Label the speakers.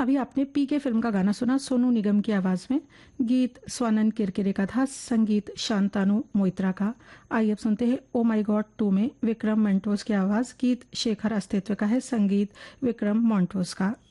Speaker 1: अभी आपने पीके फिल्म का गाना सुना सोनू निगम की आवाज में। गीत स्वानंद किरकिरे का था, संगीत शांतानु मोइत्रा का। आइए अब सुनते हैं ओ माई गॉड 2 में विक्रम मंटोस की आवाज। गीत शेखर अस्तित्व का है, संगीत विक्रम मोंटोस का।